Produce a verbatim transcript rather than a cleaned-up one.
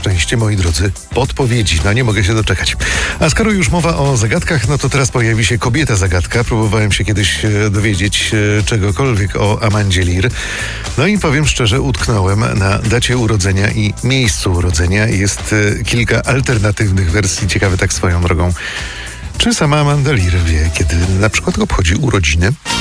Szczęście, moi drodzy, podpowiedzi. No nie mogę się doczekać. A skoro już mowa o zagadkach, no to teraz pojawi się kobieta zagadka. Próbowałem się kiedyś e, dowiedzieć e, czegokolwiek o Amandzie Lear. No i powiem szczerze, utknąłem na dacie urodzenia i miejscu urodzenia. Jest e, kilka alternatywnych wersji, ciekawe tak swoją drogą. Czy sama Amanda Lear wie, kiedy na przykład obchodzi urodziny?